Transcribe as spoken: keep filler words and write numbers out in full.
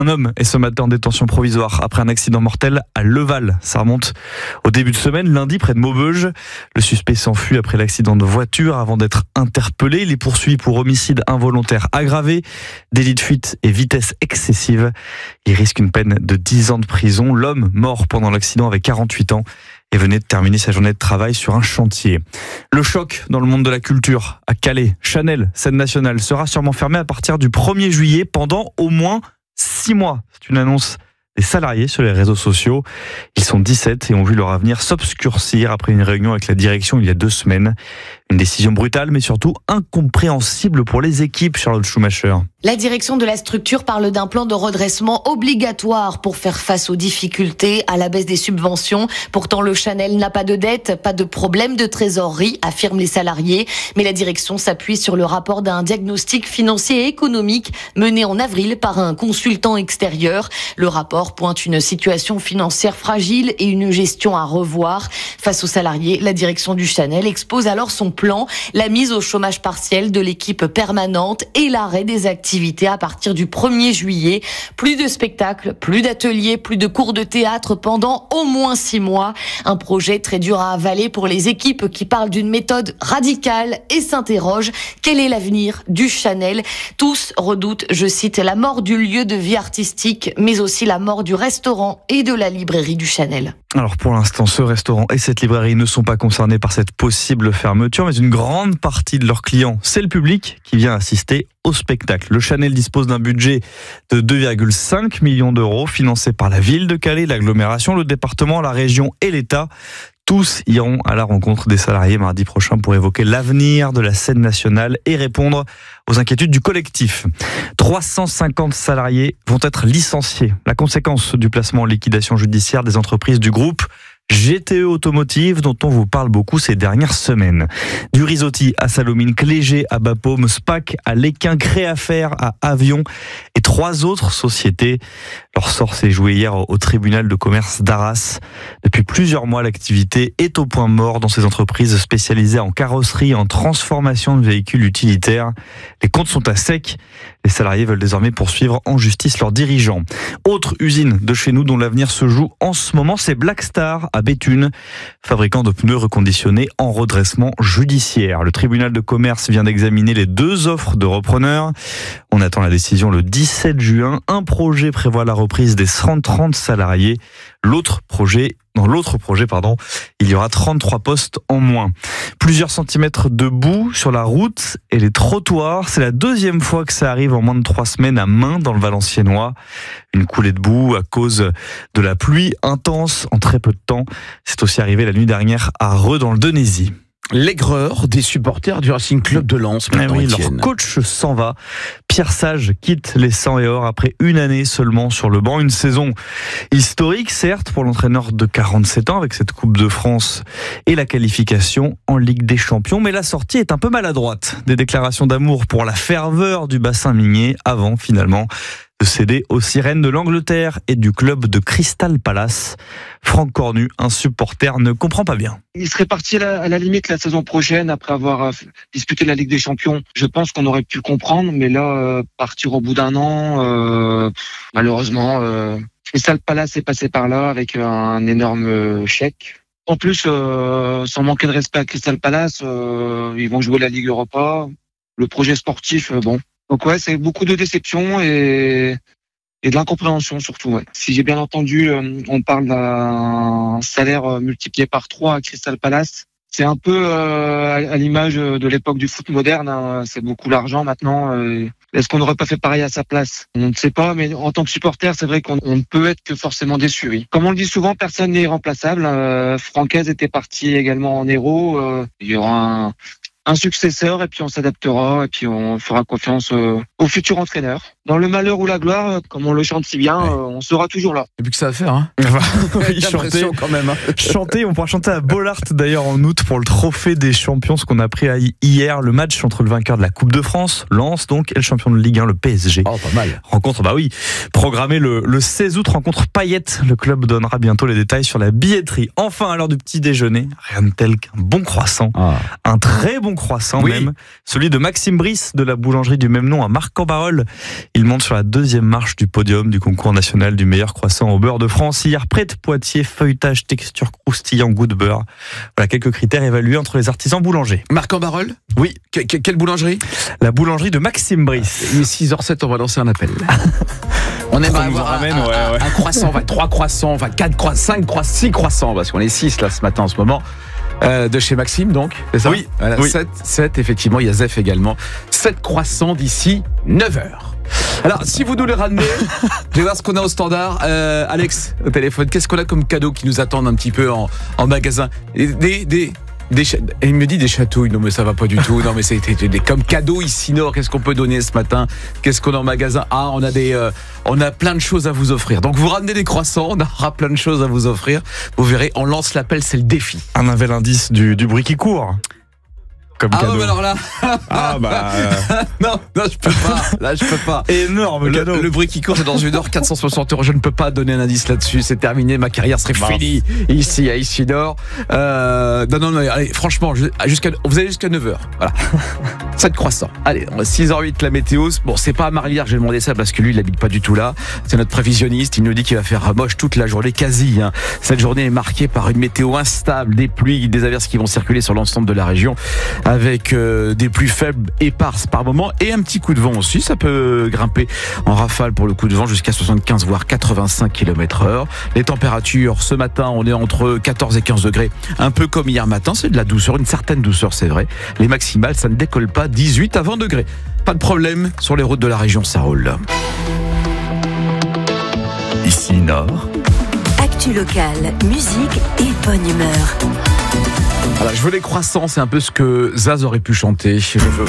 Un homme est ce matin en détention provisoire après un accident mortel à Leval. Ça remonte au début de semaine, lundi, près de Maubeuge. Le suspect s'enfuit après l'accident de voiture avant d'être interpellé. Il est poursuivi pour homicide involontaire aggravé, délit de fuite et vitesse excessive. Il risque une peine de dix ans de prison. L'homme, mort pendant l'accident, avait quarante-huit ans et venait de terminer sa journée de travail sur un chantier. Le choc dans le monde de la culture à Calais. Chanel, scène nationale, sera sûrement fermée à partir du premier juillet pendant au moins six mois. C'est une annonce des salariés sur les réseaux sociaux. Ils sont dix-sept et ont vu leur avenir s'obscurcir après une réunion avec la direction il y a deux semaines. Une décision brutale mais surtout incompréhensible pour les équipes, Charlotte Schumacher. La direction de la structure parle d'un plan de redressement obligatoire pour faire face aux difficultés, à la baisse des subventions. Pourtant, le Chanel n'a pas de dette, pas de problème de trésorerie, affirment les salariés. Mais la direction s'appuie sur le rapport d'un diagnostic financier et économique mené en avril par un consultant extérieur. Le rapport pointe une situation financière fragile et une gestion à revoir. Face aux salariés, la direction du Chanel expose alors son plan, la mise au chômage partiel de l'équipe permanente et l'arrêt des activités à partir du premier juillet. Plus de spectacles, plus d'ateliers, plus de cours de théâtre pendant au moins six mois. Un projet très dur à avaler pour les équipes qui parlent d'une méthode radicale et s'interrogent. Quel est l'avenir du Chanel ? Tous redoutent, je cite, la mort du lieu de vie artistique, mais aussi la mort du restaurant et de la librairie du Chanel. Alors pour l'instant, ce restaurant et cette librairie ne sont pas concernés par cette possible fermeture, mais une grande partie de leurs clients, c'est le public qui vient assister au spectacle. Le Chanel dispose d'un budget de deux virgule cinq millions d'euros, financé par la ville de Calais, l'agglomération, le département, la région et l'État. Tous iront à la rencontre des salariés mardi prochain pour évoquer l'avenir de la scène nationale et répondre aux inquiétudes du collectif. trois cent cinquante salariés vont être licenciés. La conséquence du placement en liquidation judiciaire des entreprises du groupe G T E Automotive, dont on vous parle beaucoup ces dernières semaines. Du Risotti à Salomine, Clégé à Bapaume, Spac à Léquin, Créafaire à Avion et trois autres sociétés. Leur sort s'est joué hier au tribunal de commerce d'Arras. Depuis plusieurs mois, l'activité est au point mort dans ces entreprises spécialisées en carrosserie et en transformation de véhicules utilitaires. Les comptes sont à sec. Les salariés veulent désormais poursuivre en justice leurs dirigeants. Autre usine de chez nous dont l'avenir se joue en ce moment, c'est Blackstar à Béthune, fabricant de pneus reconditionnés en redressement judiciaire. Le tribunal de commerce vient d'examiner les deux offres de repreneurs. On attend la décision le dix-sept juin. Un projet prévoit la reprise des cent trente salariés. L'autre projet, dans l'autre projet, pardon, il y aura trente-trois postes en moins. Plusieurs centimètres de boue sur la route et les trottoirs. C'est la deuxième fois que ça arrive en moins de trois semaines à Main, dans le Valenciennois. Une coulée de boue à cause de la pluie intense en très peu de temps. C'est aussi arrivé la nuit dernière à Reux, dans le Denaisie. L'aigreur des supporters du Racing Club de Lens. Eh oui, leur coach s'en va. Pierre Sage quitte les cent et or après une année seulement sur le banc. Une saison historique, certes, pour l'entraîneur de quarante-sept ans avec cette Coupe de France et la qualification en Ligue des Champions. Mais la sortie est un peu maladroite. Des déclarations d'amour pour la ferveur du bassin minier avant, finalement, de céder aux sirènes de l'Angleterre et du club de Crystal Palace. Franck Cornu, un supporter, ne comprend pas bien. Il serait parti à la, à la limite la saison prochaine après avoir euh, disputé la Ligue des Champions. Je pense qu'on aurait pu comprendre, mais là, euh, partir au bout d'un an, euh, malheureusement, euh, Crystal Palace est passé par là avec un énorme chèque. En plus, euh, sans manquer de respect à Crystal Palace, euh, ils vont jouer la Ligue Europa. Le projet sportif, euh, bon. Donc ouais, c'est beaucoup de déception et, et de l'incompréhension surtout. Ouais. Si j'ai bien entendu, euh, on parle d'un salaire multiplié par trois à Crystal Palace. C'est un peu euh, à, à l'image de l'époque du foot moderne. Hein. C'est beaucoup l'argent maintenant. Euh, est-ce qu'on n'aurait pas fait pareil à sa place ? On ne sait pas, mais en tant que supporter, c'est vrai qu'on on ne peut être que forcément déçu. Oui. Comme on le dit souvent, personne n'est irremplaçable. Euh, Francaise était parti également en héros. Euh, il y aura un... un successeur et puis on s'adaptera et puis on fera confiance euh, au futur entraîneur. Dans le malheur ou la gloire, comme on le chante si bien, ouais. euh, on sera toujours là. Et puis que ça à faire, hein. Oui, chanter quand même. Hein. Chanter, on pourra chanter à Bollaert d'ailleurs en août pour le trophée des champions, ce qu'on a appris hier, le match entre le vainqueur de la Coupe de France, Lens donc, et le champion de Ligue un, le P S G. Oh, pas mal. Rencontre, bah oui, programmée le, le seize août, rencontre Payette. Le club donnera bientôt les détails sur la billetterie. Enfin, à l'heure du petit déjeuner, rien de tel qu'un bon croissant, ah. un très bon bon croissant Oui. même, celui de Maxime Brice de la boulangerie du même nom à Marc-en-Barœul. Il monte sur la deuxième marche du podium du concours national du meilleur croissant au beurre de France. Hier, près de Poitiers, feuilletage, texture croustillant, goût de beurre. Voilà quelques critères évalués entre les artisans boulangers. Marc-en-Barœul? Oui. Que- que- quelle boulangerie? La boulangerie de Maxime Brice. Il est six heures zéro sept, on va lancer un appel. On aimerait Ça nous en avoir un, ramène, un- ouais, un- ouais. un croissant, enfin trois croissants, enfin quatre croissants, cinq croissants, six croissants, parce qu'on est six là ce matin en ce moment. Euh, de chez Maxime donc, c'est ça? Oui, Voilà, oui. sept, sept, effectivement, il y a Zef également. sept croissants d'ici neuf heures. Alors, si vous nous les ramenez, je vais voir ce qu'on a au standard. Euh, Alex, au téléphone, qu'est-ce qu'on a comme cadeau qui nous attendent un petit peu en, en magasin? Des, des, des, des cha- et il me dit des chatouilles, non mais ça va pas du tout. Non mais c'est c'est- des comme cadeau ici Nord. Qu'est-ce qu'on peut donner ce matin? Qu'est-ce qu'on a en magasin? Ah, on a des, euh, on a plein de choses à vous offrir. Donc vous ramenez des croissants, on aura plein de choses à vous offrir. Vous verrez, on lance l'appel, c'est le défi. Un nouvel indice du, du bruit qui court. Comme Ah cadeau. ouais, mais alors là, Ah bah, non, non, je peux pas. Là, je peux pas. énorme cadeau. Le, le bruit qui court, c'est dans une heure, quatre cent soixante euros. Je ne peux pas donner un indice là-dessus. C'est terminé. Ma carrière serait Mince. finie ici à Isidore. Euh, non, non, non. Allez, franchement, je- jusqu'à, vous allez jusqu'à neuf heures. Voilà. sept croissants. Allez, on va six heures huit la météo. Bon, c'est pas à Marlière que j'ai demandé ça parce que lui, il habite pas du tout là. C'est notre prévisionniste. Il nous dit qu'il va faire moche toute la journée, quasi. Hein. Cette journée est marquée par une météo instable, des pluies, des averses qui vont circuler sur l'ensemble de la région, avec euh, des pluies faibles, éparses par moment, et un petit coup de vent aussi. Ça peut grimper en rafale pour le coup de vent jusqu'à soixante-quinze voire quatre-vingt-cinq kilomètres heure. Les températures, ce matin, on est entre quatorze et quinze degrés, un peu comme hier matin. C'est de la douceur, une certaine douceur, c'est vrai. Les maximales, ça ne décolle pas, dix-huit à vingt degrés. Pas de problème sur les routes de la région, ça roule. Ici Nord. Actu locale, musique et bonne humeur. Voilà, je veux les croissants, c'est un peu ce que Zaz aurait pu chanter. Je veux,